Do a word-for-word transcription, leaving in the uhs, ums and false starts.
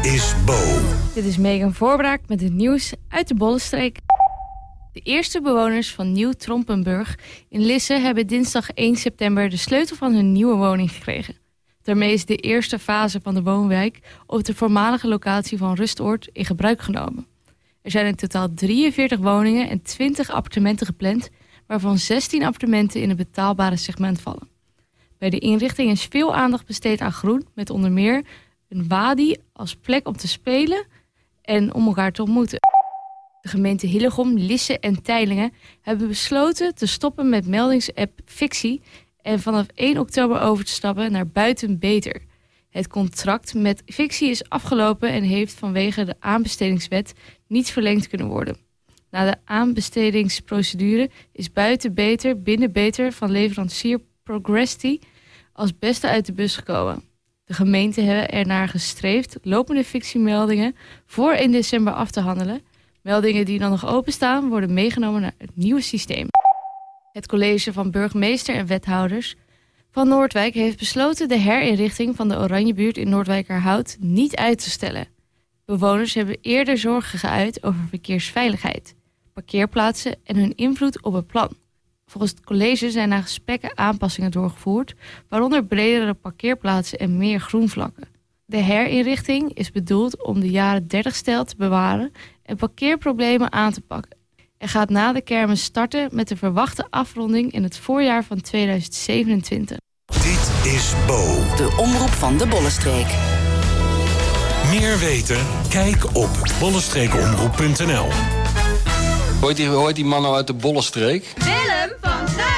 is Bo. Dit is Megan Voorbraak met het nieuws uit de Bollenstreek. De eerste bewoners van Nieuw-Trompenburg in Lisse hebben dinsdag één september de sleutel van hun nieuwe woning gekregen. Daarmee is de eerste fase van de woonwijk op de voormalige locatie van Rustoord in gebruik genomen. Er zijn in totaal drieënveertig woningen en twintig appartementen gepland, waarvan zestien appartementen in het betaalbare segment vallen. Bij de inrichting is veel aandacht besteed aan groen, met onder meer een wadi als plek om te spelen en om elkaar te ontmoeten. De gemeente Hillegom, Lisse en Teylingen hebben besloten te stoppen met meldingsapp Fictie en vanaf één oktober over te stappen naar Buiten Beter. Het contract met Fictie is afgelopen en heeft vanwege de aanbestedingswet niet verlengd kunnen worden. Na de aanbestedingsprocedure is Buiten Beter binnen Beter van leverancier Progresti als beste uit de bus gekomen. De gemeenten hebben ernaar gestreefd lopende fictiemeldingen voor één december af te handelen. Meldingen die dan nog openstaan worden meegenomen naar het nieuwe systeem. Het college van burgemeester en wethouders van Noordwijk heeft besloten de herinrichting van de Oranjebuurt in Noordwijkerhout niet uit te stellen. Bewoners hebben eerder zorgen geuit over verkeersveiligheid, parkeerplaatsen en hun invloed op het plan. Volgens het college zijn na gesprekken aanpassingen doorgevoerd, waaronder bredere parkeerplaatsen en meer groenvlakken. De herinrichting is bedoeld om de jaren dertig-stijl te bewaren en parkeerproblemen aan te pakken. Er gaat na de kermis starten met de verwachte afronding in het voorjaar van tweeduizend zevenentwintig. Dit is Bo. De omroep van de Bollenstreek. Meer weten? Kijk op bollenstreekomroep punt n l. Hoort die, hoort die man nou uit de Bollenstreek?